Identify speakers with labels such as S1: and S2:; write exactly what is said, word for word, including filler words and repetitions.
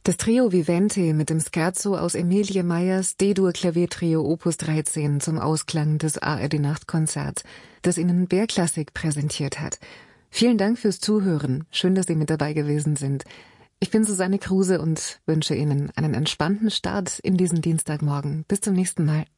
S1: Das Trio Vivente mit dem Scherzo aus Emilie Meyers D-Dur-Klaviertrio Opus dreizehn zum Ausklang des A R D-Nachtkonzerts, das Ihnen B R Klassik präsentiert hat. Vielen Dank fürs Zuhören. Schön, dass Sie mit dabei gewesen sind. Ich bin Susanne Kruse und wünsche Ihnen einen entspannten Start in diesen Dienstagmorgen. Bis zum nächsten Mal.